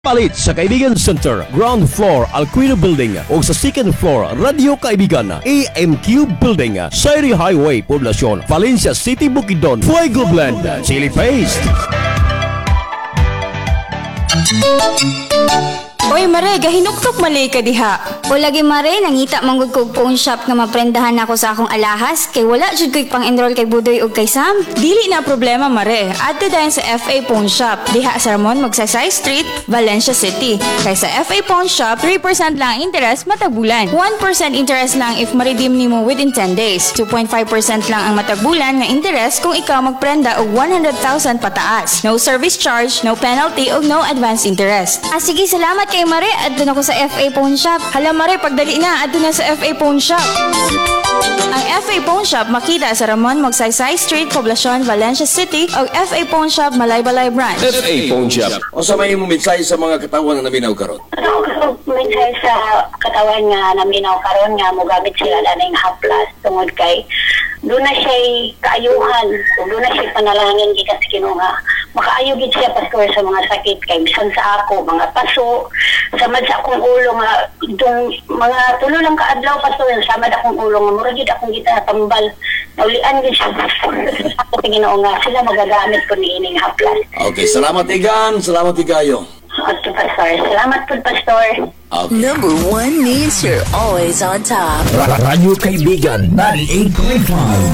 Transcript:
Palit sa Kaibigan Center, ground floor, Alquino Building o sa second floor, Radio Kaibigan, AMQ Building, Sairi Highway, Poblacion, Valencia City, Bukidnon, Fuego Blend, Chili Paste. Oy Mare, gahinuktok malay ka diha. O lagi Mare, nangita manggod kog phone shop nga maprendahan ako sa akong alahas kay wala jud ko'y pang-enroll kay Budoy ug kay Sam. Dili na problema Mare, adto dayon sa FA Pawn Shop. Diha sa Ramon Magsaysay Street, Valencia City. Kay sa FA Pawn Shop, 3% lang ang interest matag bulan. 1% interest lang if ma-redeem nimo within 10 days. 2.5% lang ang matag bulan nga interest kung ikaw magprenda og 100,000 pataas. No service charge, no penalty ug no advance interest. Sige, salamat kay Mare. Adto na ko sa FA Pawn Shop. Hala Mare, pagdali na, adto na sa FA Pawn Shop. Ang FA Pawn Shop makita sa Ramon Magsaysay Street, Poblacion, Valencia City o FA Pawn Shop, Malaybalay Branch. FA Pawn Shop. O sa may mensahe sa mga katawan na naminaw karon. Mensahe sa katawan nga naminaw karon nga mogamit sila laning haplas tungod kay doon na siya kaayuhan, doon na siya panalangin gikan sa Ginoo nga makaayo gid siya pastor sa mga sakit kay bisan sa ako mga paso samad sa akong ulo nga dong mga tulo lang kaadlaw pastor samad akong ulo nga mura gid akong gitatambal naulian gid siya ako sa Ginoo nga sila magagamit ko niining haplas. Okay, salamat Igan, salamat Igayo. Okay, pastor. Salamat po, pastor. Okay. Number one means you're always on top. Radio Kaibigan 98.5